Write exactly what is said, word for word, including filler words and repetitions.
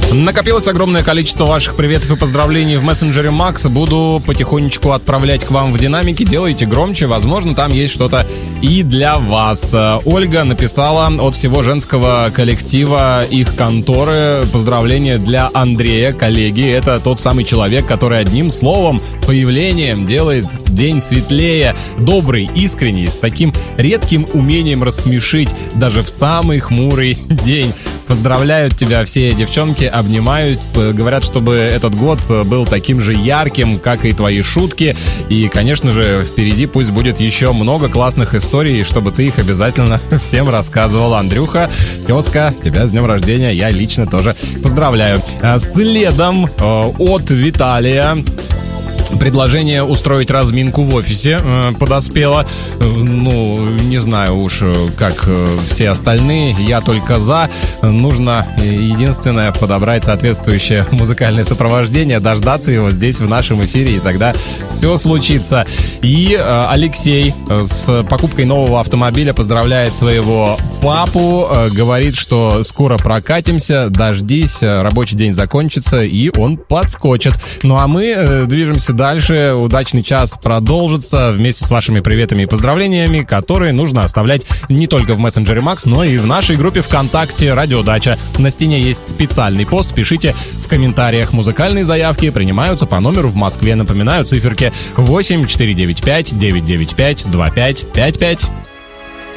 Накопилось огромное количество ваших приветов и поздравлений в мессенджере Макс. Буду потихонечку отправлять к вам в динамике. Делайте громче, возможно, там есть что-то и для вас. Ольга написала от всего женского коллектива их конторы поздравления для Андрея, коллеги. Это тот самый человек, который одним словом, появлением делает день светлее. Добрый, искренний, с таким редким умением рассмешить даже в самый хмурый день. Поздравляют тебя все девчонки, обнимают, говорят, чтобы этот год был таким же ярким, как и твои шутки. И, конечно же, впереди пусть будет еще много классных историй, чтобы ты их обязательно всем рассказывал. Андрюха, тезка, тебя с днем рождения я лично тоже поздравляю. Следом от Виталия предложение устроить разминку в офисе э, подоспело. Э, ну, не знаю уж, как э, все остальные, я только за. Нужно э, единственное подобрать соответствующее музыкальное сопровождение, дождаться его здесь в нашем эфире, и тогда все случится. И э, Алексей э, с покупкой нового автомобиля поздравляет своего папу, э, говорит, что скоро прокатимся, дождись, э, рабочий день закончится, и он подскочит. Ну а мы э, движемся дальше. Удачный час продолжится вместе с вашими приветами и поздравлениями, которые нужно оставлять не только в мессенджере Макс, но и в нашей группе ВКонтакте «Радио Дача». На стене есть специальный пост, пишите в комментариях. Музыкальные заявки принимаются по номеру в Москве. Напоминаю, циферки восемь четыре девять пять девять девять пять два пять пять пять.